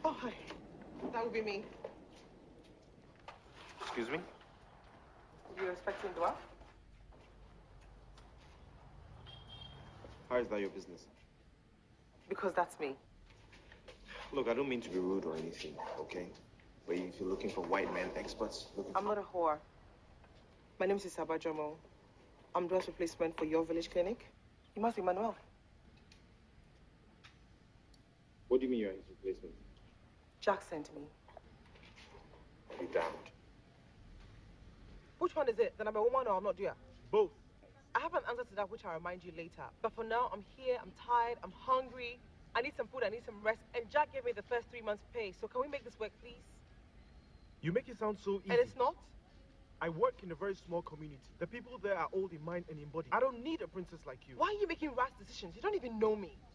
Oh, hi. That would be me. Excuse me? You're expecting Dua? How is that your business? Because that's me. Look, I don't mean to be rude or anything, okay? But if you're looking for white men experts, I'm not a whore. My name is Isaba Jomo. I'm Dua's replacement for your village clinic. You must be Manuel. What do you mean you're his replacement? Jack sent me. Be damned. Which one is it? That I'm a woman or I'm not Dua? Both. I have an answer to that which I'll remind you later. But for now, I'm here, I'm tired, I'm hungry. I need some food, I need some rest. And Jack gave me the first 3 months' pay. So can we make this work, please? You make it sound so easy. And it's not? I work in a very small community. The people there are old in mind and in body. I don't need a princess like you. Why are you making rash decisions? You don't even know me.